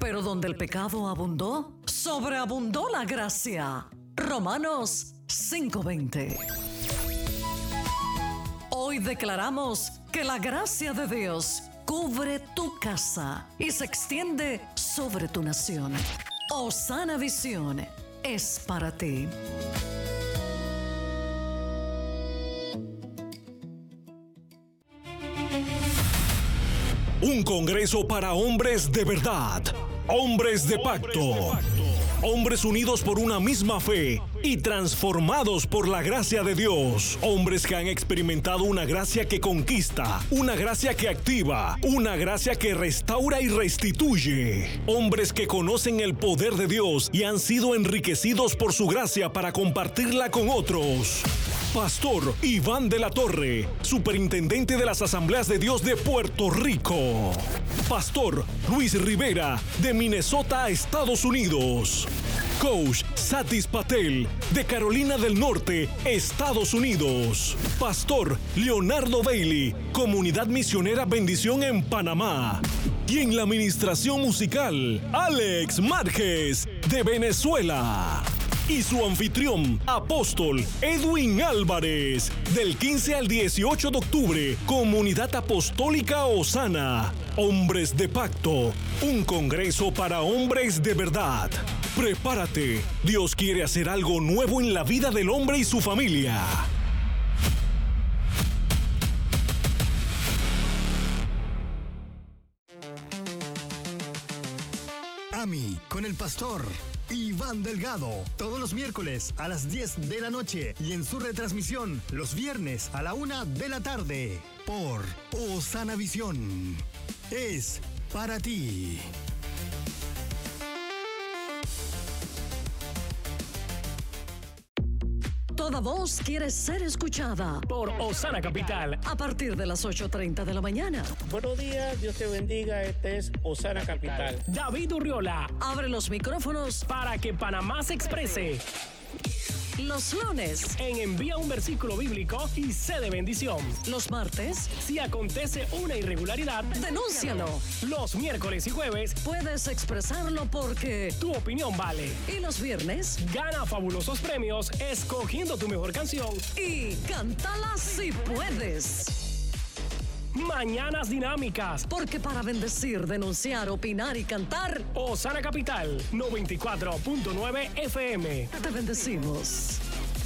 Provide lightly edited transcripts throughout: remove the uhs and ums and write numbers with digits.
Pero donde el pecado abundó, sobreabundó la gracia. Romanos 5:20. Hoy declaramos que la gracia de Dios cubre tu casa y se extiende sobre tu nación. Osana Visión es para ti. Un congreso para hombres de verdad, hombres de pacto, hombres unidos por una misma fe y transformados por la gracia de Dios. Hombres que han experimentado una gracia que conquista, una gracia que activa, una gracia que restaura y restituye. Hombres que conocen el poder de Dios y han sido enriquecidos por su gracia para compartirla con otros. Pastor Iván de la Torre, Superintendente de las Asambleas de Dios de Puerto Rico. Pastor Luis Rivera, de Minnesota, Estados Unidos. Coach Satis Patel, de Carolina del Norte, Estados Unidos. Pastor Leonardo Bailey, Comunidad Misionera Bendición en Panamá. Y en la administración musical, Alex Márquez, de Venezuela. Y su anfitrión, apóstol Edwin Álvarez, del 15 al 18 de octubre, Comunidad Apostólica Osana. Hombres de Pacto, un congreso para hombres de verdad. Prepárate, Dios quiere hacer algo nuevo en la vida del hombre y su familia. AMI con el pastor Iván Delgado, todos los miércoles a las 10 de la noche y en su retransmisión los viernes a la 1 de la tarde por Osana Visión. Es para ti. Toda voz quiere ser escuchada por Osana Capital a partir de las 8:30 de la mañana. Buenos días, Dios te bendiga. Este es Osana Capital. David Urriola abre los micrófonos para que Panamá se exprese. Los lunes en Envía un versículo bíblico y sé de bendición. Los martes, si acontece una irregularidad, denúncialo. Los miércoles y jueves, puedes expresarlo porque tu opinión vale. Y los viernes, gana fabulosos premios escogiendo tu mejor canción y cántala si puedes. Mañanas dinámicas. Porque para bendecir, denunciar, opinar y cantar, Osana Capital 94.9 FM. Te bendecimos.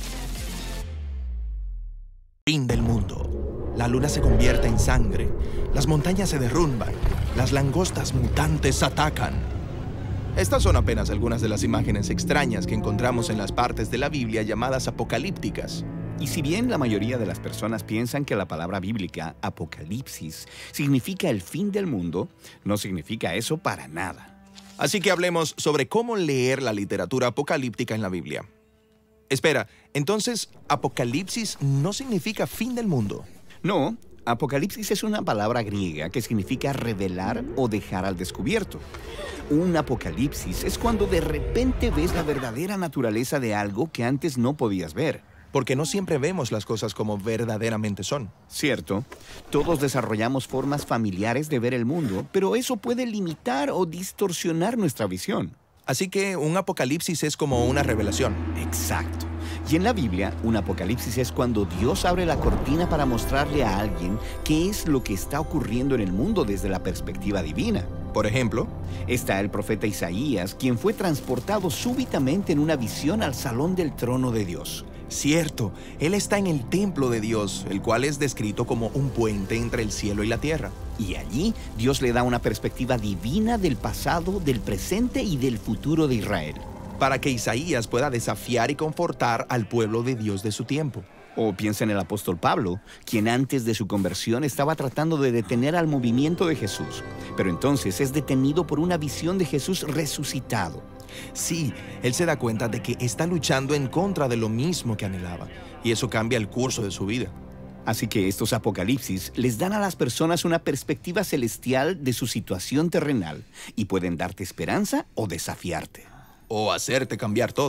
Fin del mundo. La luna se convierte en sangre. Las montañas se derrumban. Las langostas mutantes atacan. Estas son apenas algunas de las imágenes extrañas que encontramos en las partes de la Biblia llamadas apocalípticas. Y si bien la mayoría de las personas piensan que la palabra bíblica, apocalipsis, significa el fin del mundo, no significa eso para nada. Así que hablemos sobre cómo leer la literatura apocalíptica en la Biblia. Espera, entonces, ¿apocalipsis no significa fin del mundo? No, apocalipsis es una palabra griega que significa revelar o dejar al descubierto. Un apocalipsis es cuando de repente ves la verdadera naturaleza de algo que antes no podías ver. Porque no siempre vemos las cosas como verdaderamente son. Cierto, todos desarrollamos formas familiares de ver el mundo, pero eso puede limitar o distorsionar nuestra visión. Así que un apocalipsis es como una revelación. Exacto. Y en la Biblia, un apocalipsis es cuando Dios abre la cortina para mostrarle a alguien qué es lo que está ocurriendo en el mundo desde la perspectiva divina. Por ejemplo, está el profeta Isaías, quien fue transportado súbitamente en una visión al salón del trono de Dios. Cierto, él está en el templo de Dios, el cual es descrito como un puente entre el cielo y la tierra. Y allí Dios le da una perspectiva divina del pasado, del presente y del futuro de Israel. Para que Isaías pueda desafiar y confortar al pueblo de Dios de su tiempo. O piensa en el apóstol Pablo, quien antes de su conversión estaba tratando de detener al movimiento de Jesús, pero entonces es detenido por una visión de Jesús resucitado. Sí, él se da cuenta de que está luchando en contra de lo mismo que anhelaba, y eso cambia el curso de su vida. Así que estos apocalipsis les dan a las personas una perspectiva celestial de su situación terrenal y pueden darte esperanza o desafiarte. O hacerte cambiar todo.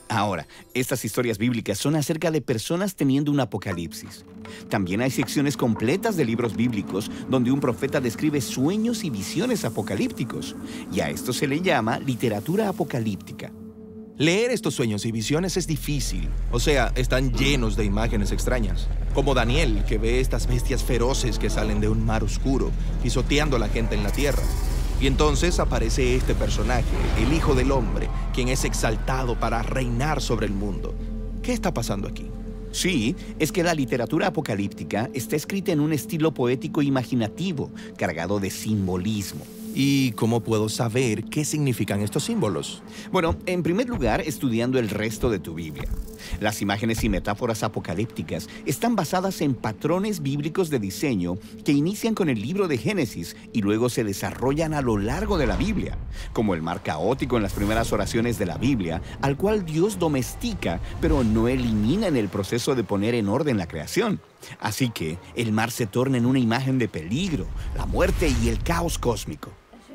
Ahora, estas historias bíblicas son acerca de personas teniendo un apocalipsis. También hay secciones completas de libros bíblicos donde un profeta describe sueños y visiones apocalípticos, y a esto se le llama literatura apocalíptica. Leer estos sueños y visiones es difícil. O sea, están llenos de imágenes extrañas. Como Daniel, que ve estas bestias feroces que salen de un mar oscuro, pisoteando a la gente en la tierra. Y entonces aparece este personaje, el Hijo del Hombre, quien es exaltado para reinar sobre el mundo. ¿Qué está pasando aquí? Sí, es que la literatura apocalíptica está escrita en un estilo poético imaginativo, cargado de simbolismo. ¿Y cómo puedo saber qué significan estos símbolos? Bueno, en primer lugar, estudiando el resto de tu Biblia. Las imágenes y metáforas apocalípticas están basadas en patrones bíblicos de diseño que inician con el libro de Génesis y luego se desarrollan a lo largo de la Biblia, como el mar caótico en las primeras oraciones de la Biblia, al cual Dios domestica, pero no elimina en el proceso de poner en orden la creación. Así que el mar se torna en una imagen de peligro, la muerte y el caos cósmico.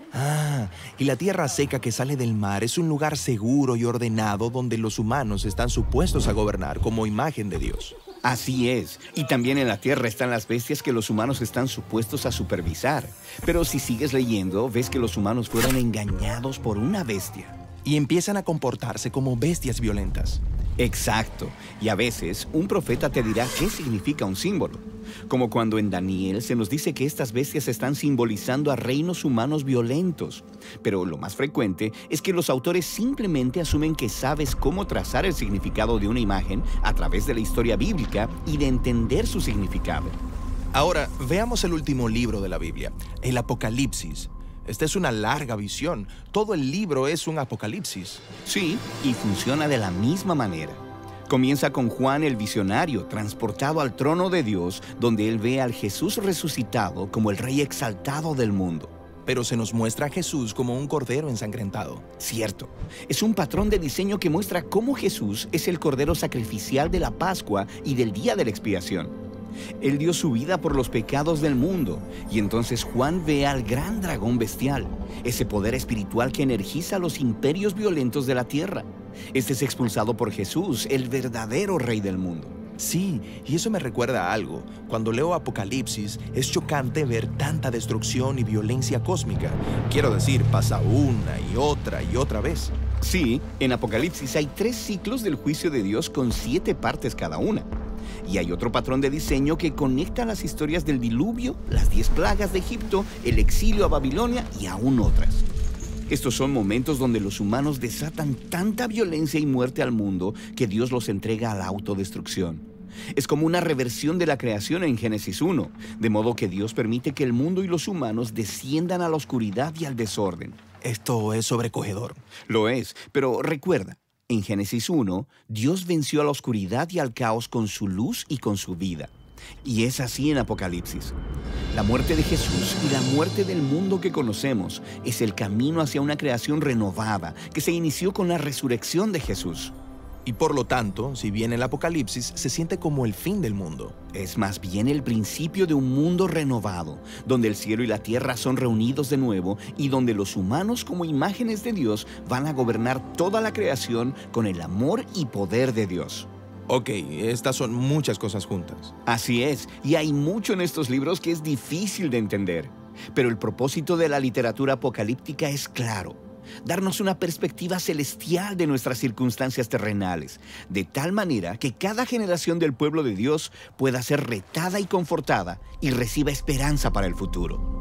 Y la tierra seca que sale del mar es un lugar seguro y ordenado donde los humanos están supuestos a gobernar como imagen de Dios. Así es, y también en la tierra están las bestias que los humanos están supuestos a supervisar. Pero si sigues leyendo, ves que los humanos fueron engañados por una bestia. Y empiezan a comportarse como bestias violentas. Exacto, y a veces un profeta te dirá qué significa un símbolo. Como cuando en Daniel se nos dice que estas bestias están simbolizando a reinos humanos violentos. Pero lo más frecuente es que los autores simplemente asumen que sabes cómo trazar el significado de una imagen a través de la historia bíblica y de entender su significado. Ahora, veamos el último libro de la Biblia, el Apocalipsis. Esta es una larga visión. Todo el libro es un apocalipsis. Sí, y funciona de la misma manera. Comienza con Juan el visionario, transportado al trono de Dios, donde él ve al Jesús resucitado como el Rey exaltado del mundo. Pero se nos muestra a Jesús como un cordero ensangrentado. Cierto, es un patrón de diseño que muestra cómo Jesús es el cordero sacrificial de la Pascua y del día de la expiación. Él dio su vida por los pecados del mundo, y entonces Juan ve al gran dragón bestial, ese poder espiritual que energiza los imperios violentos de la tierra. Este es expulsado por Jesús, el verdadero Rey del mundo. Sí, y eso me recuerda a algo. Cuando leo Apocalipsis, es chocante ver tanta destrucción y violencia cósmica. Quiero decir, pasa una y otra vez. Sí, en Apocalipsis hay 3 ciclos del juicio de Dios con 7 partes cada una. Y hay otro patrón de diseño que conecta las historias del diluvio, las 10 plagas de Egipto, el exilio a Babilonia y aún otras. Estos son momentos donde los humanos desatan tanta violencia y muerte al mundo que Dios los entrega a la autodestrucción. Es como una reversión de la creación en Génesis 1, de modo que Dios permite que el mundo y los humanos desciendan a la oscuridad y al desorden. Esto es sobrecogedor. Lo es, pero recuerda, en Génesis 1, Dios venció a la oscuridad y al caos con su luz y con su vida. Y es así en Apocalipsis. La muerte de Jesús y la muerte del mundo que conocemos es el camino hacia una creación renovada que se inició con la resurrección de Jesús. Y por lo tanto, si bien el Apocalipsis se siente como el fin del mundo, es más bien el principio de un mundo renovado, donde el cielo y la tierra son reunidos de nuevo y donde los humanos como imágenes de Dios van a gobernar toda la creación con el amor y poder de Dios. Ok, estas son muchas cosas juntas. Así es, y hay mucho en estos libros que es difícil de entender. Pero el propósito de la literatura apocalíptica es claro: darnos una perspectiva celestial de nuestras circunstancias terrenales, de tal manera que cada generación del pueblo de Dios pueda ser retada y confortada y reciba esperanza para el futuro.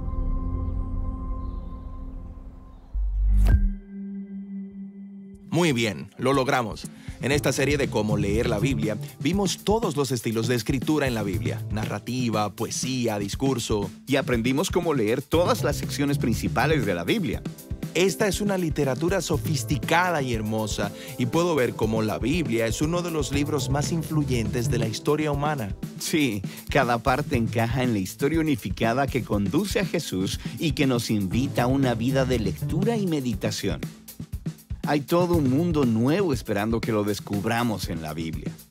Muy bien, lo logramos. En esta serie de cómo leer la Biblia, vimos todos los estilos de escritura en la Biblia: narrativa, poesía, discurso. Y aprendimos cómo leer todas las secciones principales de la Biblia. Esta es una literatura sofisticada y hermosa, y puedo ver cómo la Biblia es uno de los libros más influyentes de la historia humana. Sí, cada parte encaja en la historia unificada que conduce a Jesús y que nos invita a una vida de lectura y meditación. Hay todo un mundo nuevo esperando que lo descubramos en la Biblia.